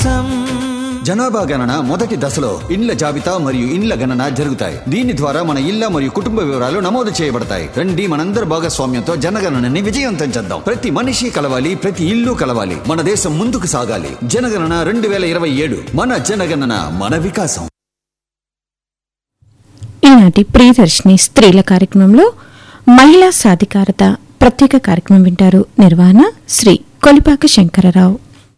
జనాభా గణన మొదటి దశలో ఇండ్ల జాబితా మరియు ఇండ్ల గణన జరుగుతాయి. దీని ద్వారా మన ఇళ్ల మరియు కుటుంబ వివరాలు నమోదు చేయబడతాయి. రండి మనందరి భాగస్వామ్యంతో జనగణనని విజయవంతం చేద్దాం. ప్రతి మనిషి కలవాలి, ప్రతి ఇల్లు కలవాలి. మన దేశం ముందుకు సాగాలి. జనగణన 2027. మన జనగణన మన వికాసం. ఈనాటి ప్రియదర్శిని స్త్రీల కార్యక్రమంలో మహిళా సాధికారత ప్రత్యేక కార్యక్రమం వింటారు. నిర్వహణ శ్రీ కొలిపాక శంకరరావు.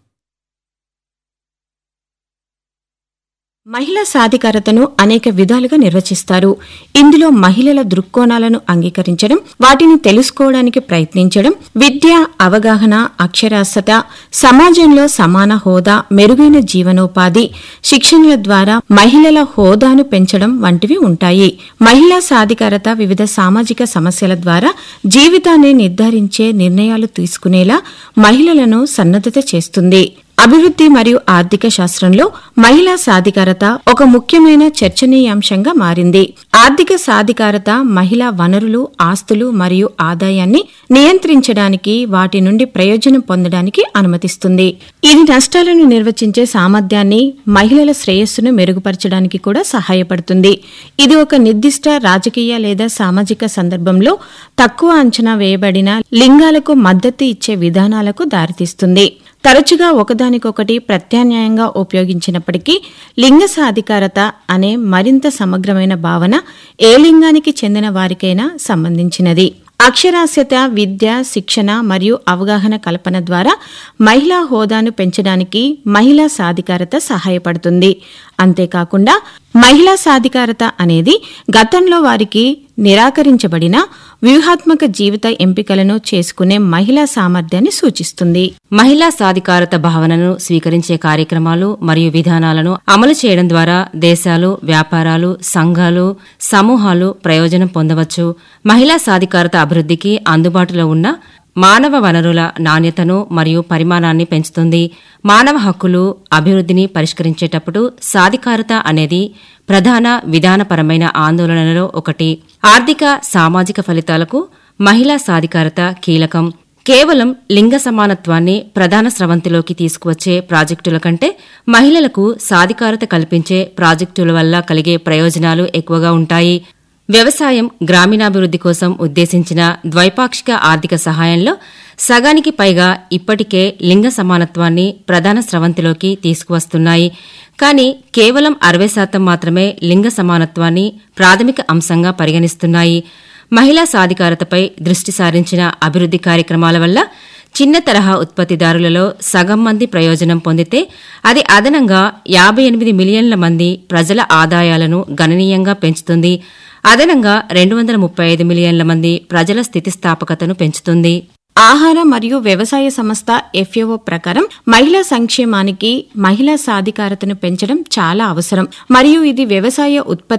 మహిళా సాధికారతను అనేక విధాలుగా నిర్వచిస్తారు. ఇందులో మహిళల దృక్కోణాలను అంగీకరించడం, వాటిని తెలుసుకోవడానికి ప్రయత్నించడం, విద్య, అవగాహన, అక్షరాస్యత, సమాజంలో సమాన హోదా, మెరుగైన జీవనోపాధి, శిక్షణల ద్వారా మహిళల హోదాను పెంచడం వంటివి ఉంటాయి. మహిళా సాధికారత వివిధ సామాజిక సమస్యల ద్వారా జీవితాన్ని నిర్ధారించే నిర్ణయాలు తీసుకునేలా మహిళలను సన్నద్ధత చేస్తుంది. అభివృద్ధి మరియు ఆర్థిక శాస్త్రంలో మహిళా సాధికారత ఒక ముఖ్యమైన చర్చనీయాంశంగా మారింది. ఆర్థిక సాధికారత మహిళా వనరులు, ఆస్తులు మరియు ఆదాయాన్ని నియంత్రించడానికి, వాటి నుండి ప్రయోజనం పొందడానికి అనుమతిస్తుంది. ఇది నష్టాలను నిర్వచించే సామర్థ్యాన్ని, మహిళల శ్రేయస్సును మెరుగుపరచడానికి కూడా సహాయపడుతుంది. ఇది ఒక నిర్దిష్ట రాజకీయ లేదా సామాజిక సందర్భంలో తక్కువ అంచనా వేయబడిన లింగాలకు మద్దతు ఇచ్చే విధానాలకు దారితీస్తుంది. తరచుగా ఒకదానికొకటి ప్రత్యామ్నాయంగా ఉపయోగించినప్పటికీ లింగ సాధికారత అనే మరింత సమగ్రమైన భావన ఏ లింగానికి చెందిన వారికైనా సంబంధించినది. అక్షరాస్యత, విద్య, శిక్షణ మరియు అవగాహన కల్పన ద్వారా మహిళా హోదాను పెంచడానికి మహిళా సాధికారత సహాయపడుతుంది. అంతేకాకుండా మహిళా సాధికారత అనేది గతంలో వారికి నిరాకరించబడిన వ్యూహాత్మక జీవిత ఎంపికలను చేసుకునే మహిళా సామర్థ్యాన్ని సూచిస్తుంది. మహిళా సాధికారత భావనను స్వీకరించే కార్యక్రమాలు మరియు విధానాలను అమలు చేయడం ద్వారా దేశాలు, వ్యాపారాలు, సంఘాలు, సమూహాలు ప్రయోజనం పొందవచ్చు. మహిళా సాధికారత అభివృద్ధికి అందుబాటులో ఉన్న మానవ వనరుల నాణ్యతను మరియు పరిమాణాన్ని పెంచుతుంది. మానవ హక్కులు అభివృద్ధిని పరిష్కరించేటప్పుడు సాధికారత అనేది ప్రధాన విధానపరమైన ఆందోళనలలో ఒకటి. ఆర్థిక, సామాజిక ఫలితాలకు మహిళా సాధికారత కీలకం. కేవలం లింగ సమానత్వాన్ని ప్రధాన స్రవంతిలోకి తీసుకువచ్చే ప్రాజెక్టుల కంటే మహిళలకు సాధికారత కల్పించే ప్రాజెక్టుల వల్ల కలిగే ప్రయోజనాలు ఎక్కువగా ఉంటాయి. వ్యవసాయం, గ్రామీణాభివృద్ధి కోసం ఉద్దేశించిన ద్వైపాక్షిక ఆర్థిక సహాయంలో సగానికి పైగా ఇప్పటికే లింగ సమానత్వాన్ని ప్రధాన స్రవంతిలోకి తీసుకువస్తున్నాయి. కానీ కేవలం 60% మాత్రమే లింగ సమానత్వాన్ని ప్రాథమిక అంశంగా పరిగణిస్తున్నాయి. మహిళా సాధికారతపై దృష్టి సారించిన అభివృద్ధి కార్యక్రమాల వల్ల చిన్న తరహా ఉత్పత్తిదారులలో సగం మంది ప్రయోజనం పొందితే అది అదనంగా 58 మిలియన్ల మంది ప్రజల ఆదాయాలను గణనీయంగా పెంచుతుంది. అదనంగా 235 మిలియన్ల మంది ప్రజల స్థితిస్థాపకతను పెంచుతుంది. ఆహార మరియు వ్యవసాయ సంస్థ FAO ప్రకారం మహిళా సంక్షేమానికి మహిళా సాధికారతను పెంచడం చాలా అవసరం మరియు ఇది వ్యవసాయ ఉత్పత్తి